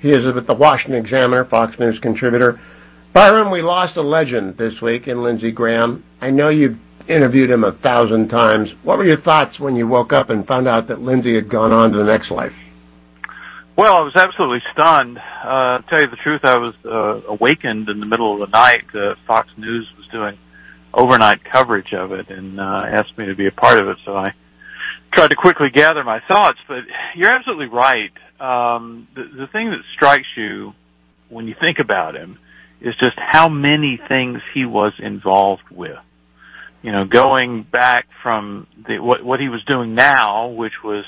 He is with the Washington Examiner, Fox News contributor. Byron, we lost a legend this week in Lindsey Graham. I know you've interviewed him 1,000 times. What were your thoughts when you woke up and found out that Lindsey had gone on to the next life? Well, I was absolutely stunned. To tell you the truth, I was awakened in the middle of the night. Fox News was doing overnight coverage of it and asked me to be a part of it, so I tried to quickly gather my thoughts. But you're absolutely right. The thing that strikes you when you think about him is just how many things he was involved with. You know, going back from what he was doing now, which was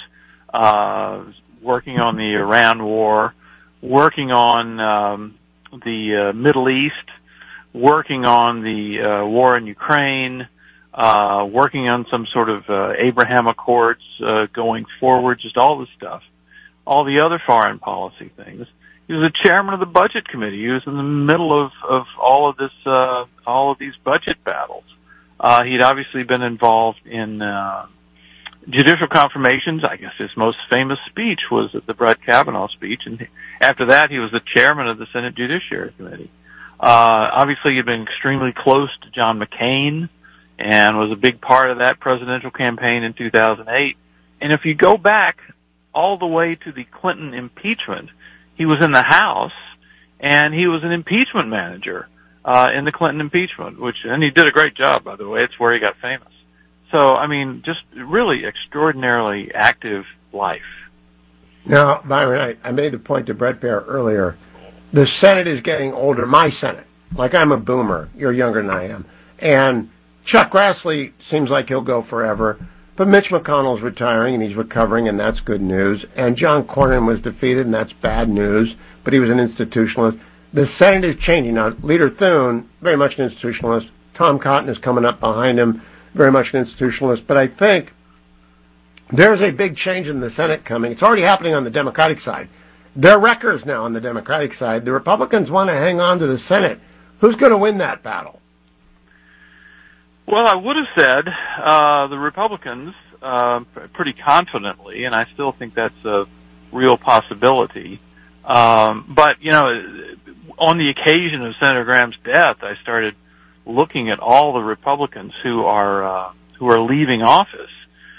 working on the Iran war, working on the Middle East, working on the war in Ukraine, working on some sort of Abraham Accords going forward, just all this stuff, all the other foreign policy things. He was the chairman of the Budget Committee. He was in the middle of all of this, all of these budget battles. He'd obviously been involved in judicial confirmations. I guess his most famous speech was the Brett Kavanaugh speech, and after that, he was the chairman of the Senate Judiciary Committee. Obviously, he'd been extremely close to John McCain and was a big part of that presidential campaign in 2008. And if you go back all the way to the Clinton impeachment, he was in the House, and he was an impeachment manager in the Clinton impeachment, and he did a great job, by the way. It's where he got famous. So, I mean, just really extraordinarily active life. Now, Byron, I made the point to Brett Baier earlier. The Senate is getting older. My Senate. Like, I'm a boomer. You're younger than I am. And Chuck Grassley seems like he'll go forever. But Mitch McConnell's retiring, and he's recovering, and that's good news. And John Cornyn was defeated, and that's bad news. But he was an institutionalist. The Senate is changing. Now, Leader Thune, very much an institutionalist. Tom Cotton is coming up behind him, very much an institutionalist. But I think there's a big change in the Senate coming. It's already happening on the Democratic side. They're wreckers now on the Democratic side. The Republicans want to hang on to the Senate. Who's going to win that battle? Well, I would have said the Republicans pretty confidently, and I still think that's a real possibility. But, you know, on the occasion of Senator Graham's death, I started looking at all the Republicans who are leaving office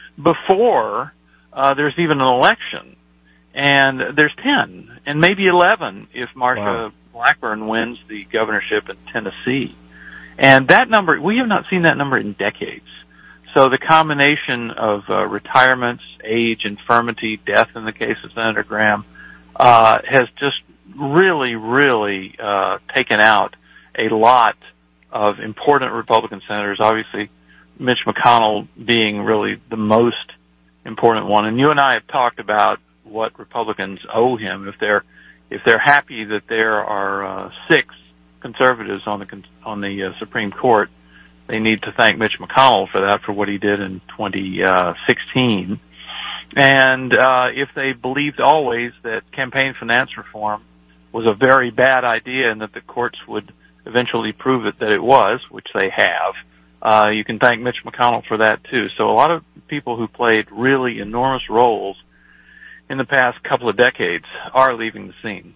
before there's even an election. And there's 10, and maybe 11 if Marsha Blackburn wins the governorship in Tennessee. And that number, we have not seen that number in decades. So the combination of retirements, age, infirmity, death in the case of Senator Graham, has just really, really taken out a lot of important Republican senators, obviously Mitch McConnell being really the most important one. And you and I have talked about what Republicans owe him. If they're happy that there are 6 conservatives on the Supreme Court, they need to thank Mitch McConnell for that, for what he did in 2016. And if they believed always that campaign finance reform was a very bad idea and that the courts would eventually prove that it was, which they have, you can thank Mitch McConnell for that too. So a lot of people who played really enormous roles in the past couple of decades are leaving the scene.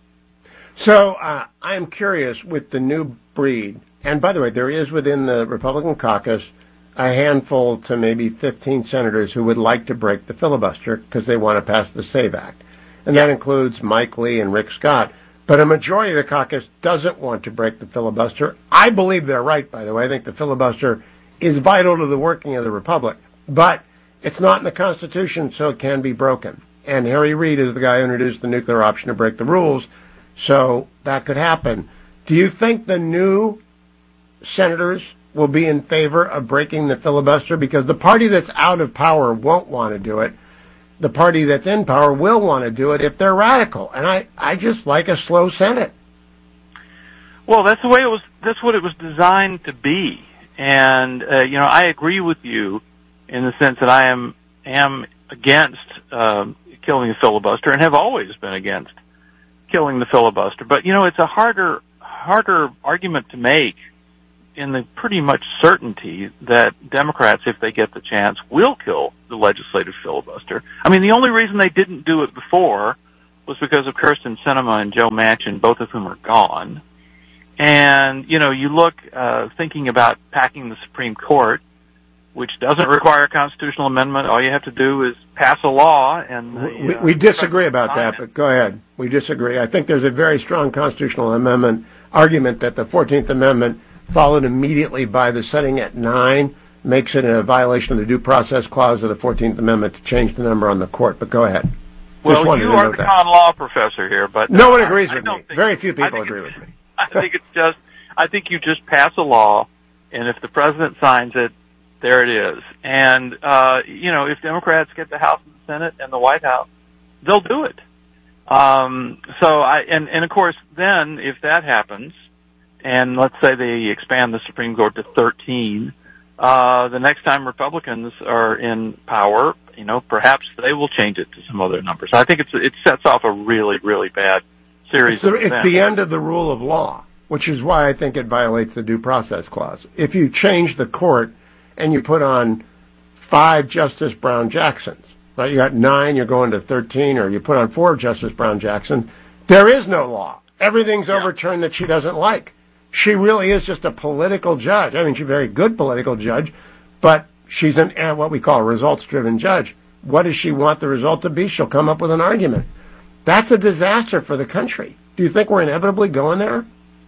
So I'm curious with the new breed, and by the way, there is within the Republican caucus a handful to maybe 15 senators who would like to break the filibuster because they want to pass the SAVE Act. And that includes Mike Lee and Rick Scott. But a majority of the caucus doesn't want to break the filibuster. I believe they're right, by the way. I think the filibuster is vital to the working of the Republic. But it's not in the Constitution, so it can be broken. And Harry Reid is the guy who introduced the nuclear option to break the rules, so that could happen. Do you think the new senators will be in favor of breaking the filibuster? Because the party that's out of power won't want to do it. The party that's in power will want to do it if they're radical. And I just like a slow Senate. Well, that's the way it was. That's what it was designed to be. And I agree with you in the sense that I am against killing the filibuster and have always been against killing the filibuster. But it's a harder argument to make in the pretty much certainty that Democrats, if they get the chance, will kill the legislative filibuster. I mean, the only reason they didn't do it before was because of Kyrsten Sinema and Joe Manchin, both of whom are gone. And, you look, thinking about packing the Supreme Court, which doesn't require a constitutional amendment. All you have to do is pass a law. And we disagree about that, but go ahead. We disagree. I think there's a very strong constitutional amendment argument that the 14th Amendment, followed immediately by the setting at 9, makes it a violation of the Due Process Clause of the 14th Amendment to change the number on the court. But go ahead. Well, you are the con law professor here, but no one agrees with me. Very few people agree with me. I think you just pass a law, and if the president signs it, there it is. And, if Democrats get the House and the Senate and the White House, they'll do it. And of course, then if that happens, and let's say they expand the Supreme Court to 13, the next time Republicans are in power, perhaps they will change it to some other numbers. I think it sets off a really, really bad series of events. It's the end of the rule of law, which is why I think it violates the Due Process Clause. If you change the court and you put on 5 Justice Brown Jacksons, right? You got 9, you're going to 13, or you put on 4 Justice Brown Jackson, there is no law. Everything's overturned that she doesn't like. She really is just a political judge. I mean, she's a very good political judge, but she's what we call a results-driven judge. What does she want the result to be? She'll come up with an argument. That's a disaster for the country. Do you think we're inevitably going there?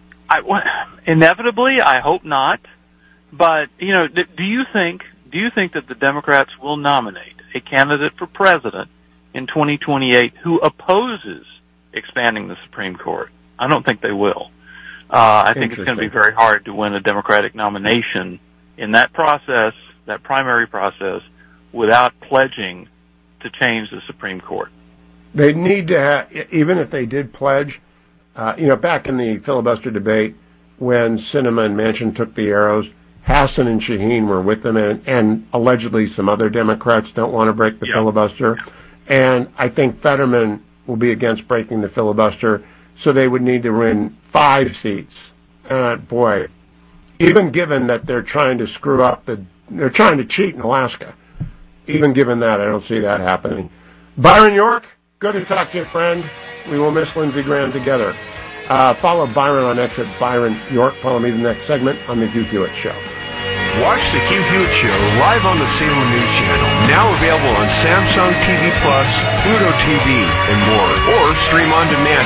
Inevitably, I hope not. But, do you think that the Democrats will nominate a candidate for president in 2028 who opposes expanding the Supreme Court? I don't think they will. I think it's going to be very hard to win a Democratic nomination in that process, that primary process, without pledging to change the Supreme Court. They need to have, even if they did pledge, back in the filibuster debate when Sinema and Manchin took the arrows, Hassan and Shaheen were with them, and allegedly some other Democrats don't want to break the filibuster. And I think Fetterman will be against breaking the filibuster, so they would need to win 5 seats. Boy, even given that they're trying to they're trying to cheat in Alaska, even given that, I don't see that happening. Byron York, good to talk to you, friend. We will miss Lindsey Graham together. Follow Byron on X at Byron York. Follow me in the next segment on The Hugh Hewitt Show. Watch The Hugh Hewitt Show live on the Salem News Channel. Now available on Samsung TV Plus, Pluto TV, and more. Or stream on demand